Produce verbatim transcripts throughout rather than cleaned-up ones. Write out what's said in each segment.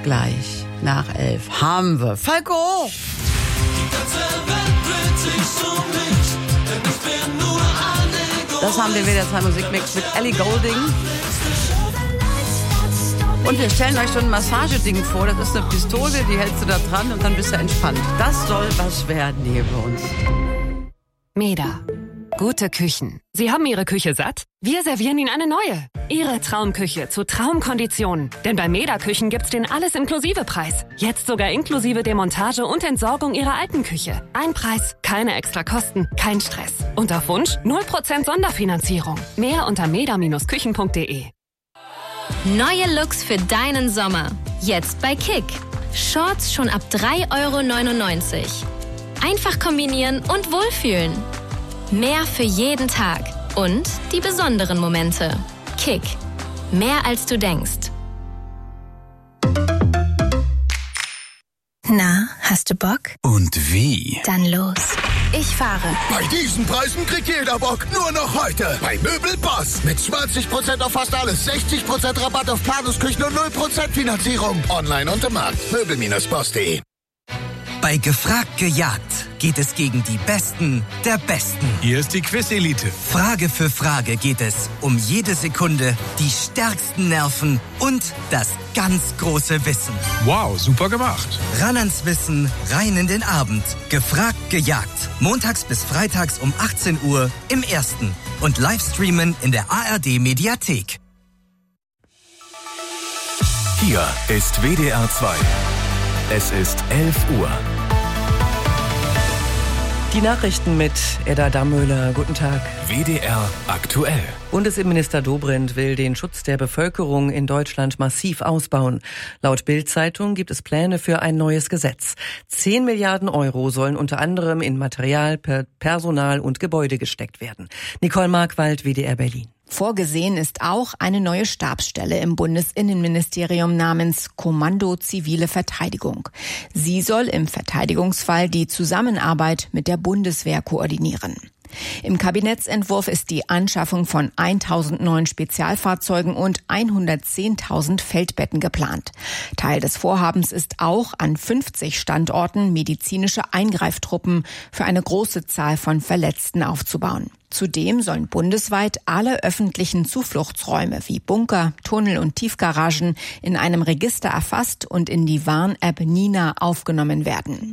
gleich nach elf haben wir Falco. Die ganze Welt dreht sich um mich, denn ich bin nur ein Egoist. Das haben wir wieder zwei Musikmix mit Ellie Goulding. Und wir stellen euch so ein Massageding vor. Das ist eine Pistole, die hältst du da dran und dann bist du entspannt. Das soll was werden hier bei uns. Meda. Gute Küchen. Sie haben Ihre Küche satt? Wir servieren Ihnen eine neue. Ihre Traumküche zu Traumkonditionen. Denn bei Meda Küchen gibt's den Alles-Inklusive-Preis. Jetzt sogar inklusive Demontage und Entsorgung Ihrer alten Küche. Ein Preis, keine extra Kosten, kein Stress. Und auf Wunsch null Prozent Sonderfinanzierung. Mehr unter meda Bindestrich küchen punkt de. Neue Looks für deinen Sommer. Jetzt bei Kick. Shorts schon ab drei Euro neunundneunzig. Einfach kombinieren und wohlfühlen. Mehr für jeden Tag und die besonderen Momente. Kick. Mehr als du denkst. Na, hast du Bock? Und wie? Dann los. Ich fahre. Bei diesen Preisen kriegt jeder Bock. Nur noch heute. Bei Möbelboss. Mit zwanzig Prozent auf fast alles. sechzig Prozent Rabatt auf Planungsküchen und null Prozent Finanzierung. Online und im Markt. Möbel Bindestrich boss punkt de. Bei Gefragt gejagt geht es gegen die Besten der Besten. Hier ist die Quiz-Elite. Frage für Frage geht es um jede Sekunde, die stärksten Nerven und das ganz große Wissen. Wow, super gemacht. Ran ans Wissen, rein in den Abend. Gefragt gejagt. Montags bis freitags um achtzehn Uhr im Ersten. Und Livestreamen in der A R D-Mediathek. Hier ist W D R zwei. Es ist elf Uhr. Die Nachrichten mit Edda Dammöhler. Guten Tag. W D R aktuell. Bundesinnenminister Dobrindt will den Schutz der Bevölkerung in Deutschland massiv ausbauen. Laut Bild-Zeitung gibt es Pläne für ein neues Gesetz. Zehn Milliarden Euro sollen unter anderem in Material, Personal und Gebäude gesteckt werden. Nicole Markwald, W D R Berlin. Vorgesehen ist auch eine neue Stabsstelle im Bundesinnenministerium namens Kommando Zivile Verteidigung. Sie soll im Verteidigungsfall die Zusammenarbeit mit der Bundeswehr koordinieren. Im Kabinettsentwurf ist die Anschaffung von tausend neuen Spezialfahrzeugen und hundertzehntausend Feldbetten geplant. Teil des Vorhabens ist auch, an fünfzig Standorten medizinische Eingreiftruppen für eine große Zahl von Verletzten aufzubauen. Zudem sollen bundesweit alle öffentlichen Zufluchtsräume wie Bunker, Tunnel und Tiefgaragen in einem Register erfasst und in die Warn-App Nina aufgenommen werden.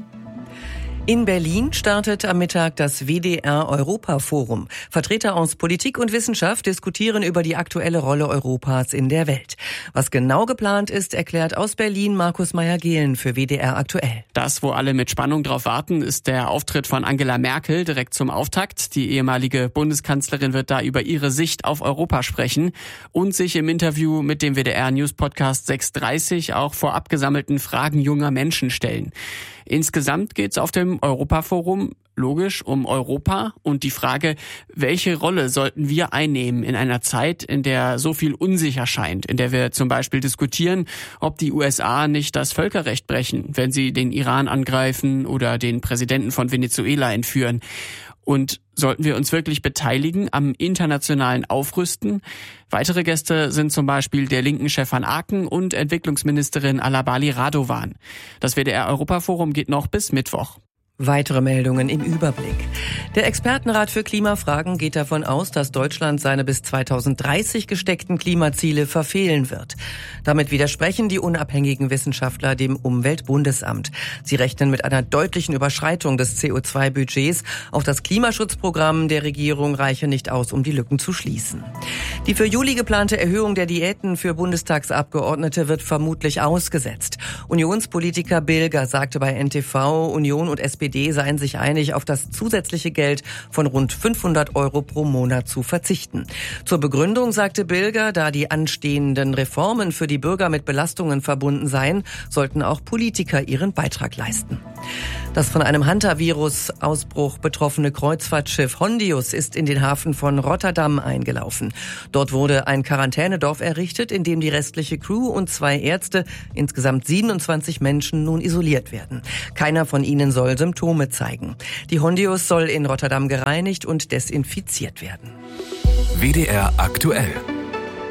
In Berlin startet am Mittag das W D R-Europa-Forum. Vertreter aus Politik und Wissenschaft diskutieren über die aktuelle Rolle Europas in der Welt. Was genau geplant ist, erklärt aus Berlin Markus Meyer-Gehlen für W D R aktuell. Das, wo alle mit Spannung drauf warten, ist der Auftritt von Angela Merkel direkt zum Auftakt. Die ehemalige Bundeskanzlerin wird da über ihre Sicht auf Europa sprechen und sich im Interview mit dem W D R-News-Podcast sechs Uhr dreißig auch vor abgesammelten Fragen junger Menschen stellen. Insgesamt geht es auf dem Europaforum logisch um Europa und die Frage, welche Rolle sollten wir einnehmen in einer Zeit, in der so viel unsicher scheint, in der wir zum Beispiel diskutieren, ob die U S A nicht das Völkerrecht brechen, wenn sie den Iran angreifen oder den Präsidenten von Venezuela entführen. Und sollten wir uns wirklich beteiligen am internationalen Aufrüsten? Weitere Gäste sind zum Beispiel der linken Chef van Aken und Entwicklungsministerin Alabali Radovan. Das W D R-Europaforum geht noch bis Mittwoch. Weitere Meldungen im Überblick. Der Expertenrat für Klimafragen geht davon aus, dass Deutschland seine bis zweitausenddreißig gesteckten Klimaziele verfehlen wird. Damit widersprechen die unabhängigen Wissenschaftler dem Umweltbundesamt. Sie rechnen mit einer deutlichen Überschreitung des C O zwei Budgets. Auch das Klimaschutzprogramm der Regierung reiche nicht aus, um die Lücken zu schließen. Die für Juli geplante Erhöhung der Diäten für Bundestagsabgeordnete wird vermutlich ausgesetzt. Unionspolitiker Bilger sagte bei N T V, Union und S P D seien sich einig, auf das zusätzliche Geld von rund fünfhundert Euro pro Monat zu verzichten. Zur Begründung sagte Bilger, da die anstehenden Reformen für die Bürger mit Belastungen verbunden seien, sollten auch Politiker ihren Beitrag leisten. Das von einem Hantavirus-Ausbruch betroffene Kreuzfahrtschiff Hondius ist in den Hafen von Rotterdam eingelaufen. Dort wurde ein Quarantänedorf errichtet, in dem die restliche Crew und zwei Ärzte, insgesamt siebenundzwanzig Menschen, nun isoliert werden. Keiner von ihnen soll Symptome zeigen. Die Hondius soll in Rotterdam gereinigt und desinfiziert werden. W D R aktuell.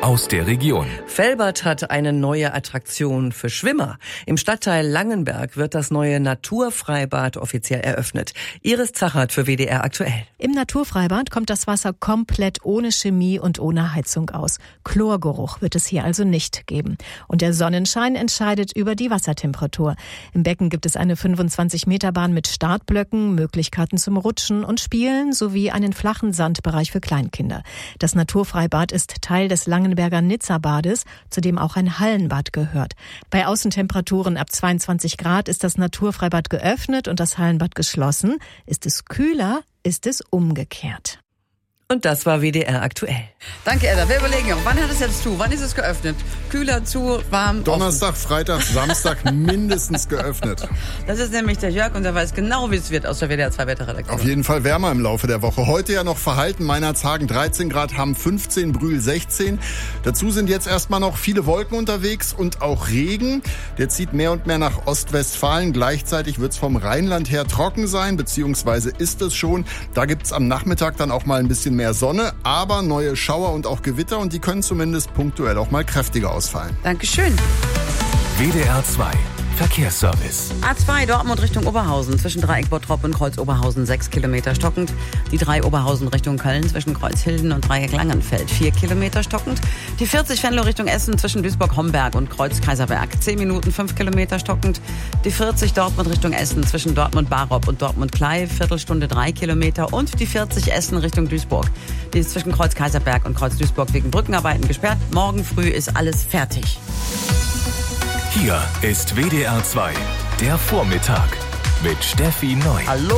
aus der Region. Velbert hat eine neue Attraktion für Schwimmer. Im Stadtteil Langenberg wird das neue Naturfreibad offiziell eröffnet. Iris Zachert für W D R aktuell. Im Naturfreibad kommt das Wasser komplett ohne Chemie und ohne Heizung aus. Chlorgeruch wird es hier also nicht geben. Und der Sonnenschein entscheidet über die Wassertemperatur. Im Becken gibt es eine fünfundzwanzig Meter Bahn mit Startblöcken, Möglichkeiten zum Rutschen und Spielen sowie einen flachen Sandbereich für Kleinkinder. Das Naturfreibad ist Teil des Langenberger Nizza-Bades, zu dem auch ein Hallenbad gehört. Bei Außentemperaturen ab zweiundzwanzig Grad ist das Naturfreibad geöffnet und das Hallenbad geschlossen. Ist es kühler, ist es umgekehrt. Und das war W D R aktuell. Danke, Edda. Wir überlegen auch, wann hat es jetzt zu? Wann ist es geöffnet? Kühler, zu, warm? Donnerstag, offen. Freitag, Samstag mindestens geöffnet. Das ist nämlich der Jörg und der weiß genau, wie es wird aus der W D R zwei Wetterredaktion. Auf jeden Fall wärmer im Laufe der Woche. Heute ja noch verhalten. Meinerzhagen dreizehn Grad, Hamm fünfzehn, Brühl sechzehn. Dazu sind jetzt erstmal noch viele Wolken unterwegs und auch Regen. Der zieht mehr und mehr nach Ostwestfalen. Gleichzeitig wird es vom Rheinland her trocken sein, beziehungsweise ist es schon. Da gibt es am Nachmittag dann auch mal ein bisschen mehr Sonne, aber neue Schauer und auch Gewitter und die können zumindest punktuell auch mal kräftiger ausfallen. Dankeschön. W D R zwei Verkehrsservice. A zwei Dortmund Richtung Oberhausen zwischen Dreieck Bottrop und Kreuz Oberhausen sechs Kilometer stockend. Die drei Oberhausen Richtung Köln zwischen Kreuz Hilden und Dreieck Langenfeld vier Kilometer stockend. Die vierzig Venlo Richtung Essen zwischen Duisburg-Homberg und Kreuz Kaiserberg zehn Minuten fünf Kilometer stockend. Die vierzig Dortmund Richtung Essen zwischen Dortmund-Barop und Dortmund-Klei Viertelstunde drei Kilometer. Und die vierzig Essen Richtung Duisburg. Die ist zwischen Kreuz Kaiserberg und Kreuz Duisburg wegen Brückenarbeiten gesperrt. Morgen früh ist alles fertig. Hier ist W D R zwei, der Vormittag mit Steffi Neu. Hallo.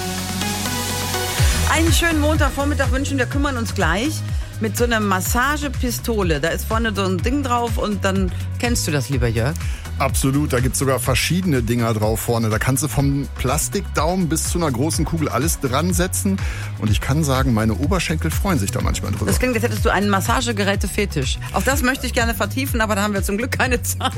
Einen schönen Montagvormittag wünschen wir, kümmern uns gleich mit so einer Massagepistole. Da ist vorne so ein Ding drauf und dann kennst du das, lieber Jörg? Absolut, da gibt's sogar verschiedene Dinger drauf vorne. Da kannst du vom Plastikdaumen bis zu einer großen Kugel alles dran setzen. Und ich kann sagen, meine Oberschenkel freuen sich da manchmal drüber. Das klingt, als hättest du einen Massagegeräte-Fetisch. Auch das möchte ich gerne vertiefen, aber da haben wir zum Glück keine Zeit.